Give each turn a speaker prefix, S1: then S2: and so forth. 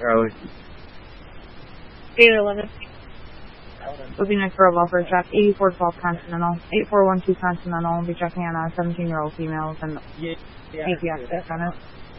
S1: Charlie.
S2: 811.
S3: Would be next for a welfare check. 8412 Continental. 8412 Continental. We'll be checking on a 17-year-old female and APX.